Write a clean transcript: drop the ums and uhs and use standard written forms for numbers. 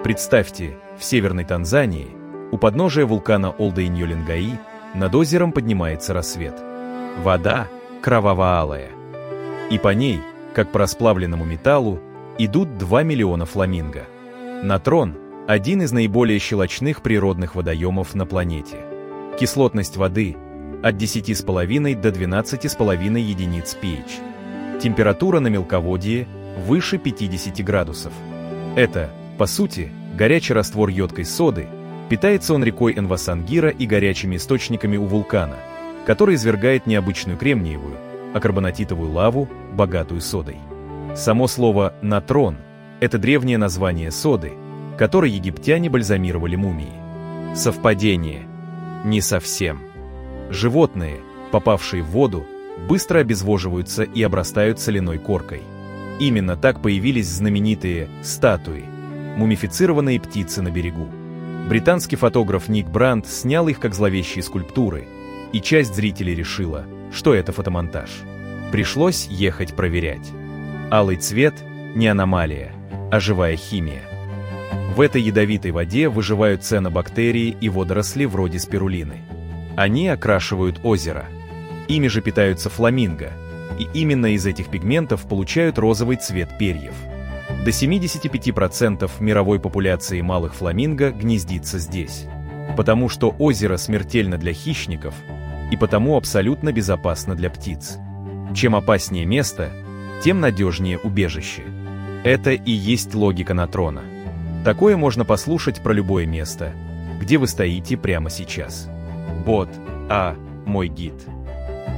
Представьте, в северной Танзании, у подножия вулкана Олдоиньолингаи, над озером поднимается рассвет. Вода кроваво-алая. И по ней, как по расплавленному металлу, идут 2 миллиона фламинго. Натрон – один из наиболее щелочных природных водоемов на планете. Кислотность воды – от 10,5 до 12,5 единиц pH. Температура на мелководье – выше 50 градусов. Это, по сути, горячий раствор йодкой соды. Питается он рекой Энвасангира и горячими источниками у вулкана, который извергает необычную кремниевую, а карбонатитовую лаву, богатую содой. Само слово «натрон» — это древнее название соды, которой египтяне бальзамировали мумии. Совпадение? Не совсем. Животные, попавшие в воду, быстро обезвоживаются и обрастают соляной коркой. Именно так появились знаменитые статуи, мумифицированные птицы на берегу. Британский фотограф Ник Бранд снял их как зловещие скульптуры, и часть зрителей решила, что это фотомонтаж. Пришлось ехать проверять. Алый цвет – не аномалия, а живая химия. В этой ядовитой воде выживают цианобактерии и водоросли вроде спирулины. Они окрашивают озеро. Ими же питаются фламинго, и именно из этих пигментов получают розовый цвет перьев. До 75% мировой популяции малых фламинго гнездится здесь, потому что озеро смертельно для хищников и потому абсолютно безопасно для птиц. Чем опаснее место, тем надежнее убежище. Это и есть логика натрона. Такое можно послушать про любое место, где вы стоите прямо сейчас. Бот, мой гид.